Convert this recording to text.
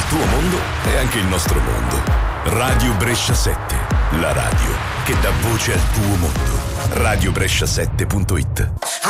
tuo mondo è anche il nostro mondo. Radio Brescia 7, la radio che dà voce al tuo mondo. radiobrescia7.it